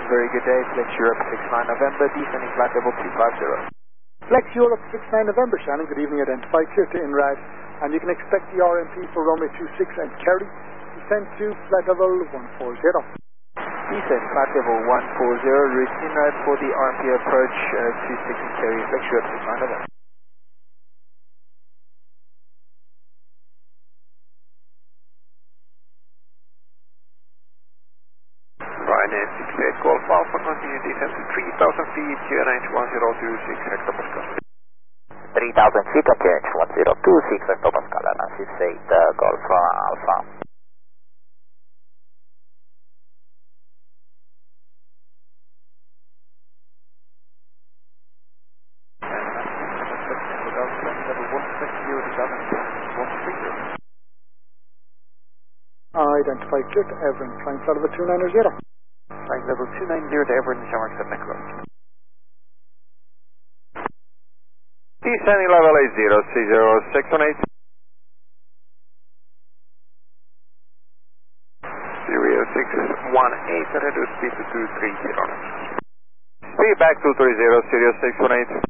very good day. Flex Europe 69 November, descending flight level 250. Flex Europe 69 November, Shannon. Good evening, identified clear to INRAD. And you can expect the RMP for runway 26 and Kerry. Descend to flight level 140. Descend flight level 140, route INRAD for the RMP approach 26 and Kerry, Flex Europe 69 November. Ryanair 68 Golf Alpha, continue descent to 3,000 feet, QNH 1026 hectopascal. 3,000 feet at QNH 1026 hectopascal, and 68 Golf Alpha. Identified clear to Everin, flying flight level 290. Flight level 290 to Everin, Shamrock 7 Echo. Descending level 80, 618. Stereo 618, reduce speed to 230. Speed back 230, Stereo 618.